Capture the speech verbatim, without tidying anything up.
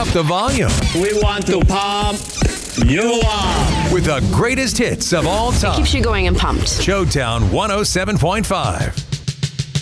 up the volume. We want to pump you up With the greatest hits of all time. Keeps you going and pumped. Showtown one oh seven point five.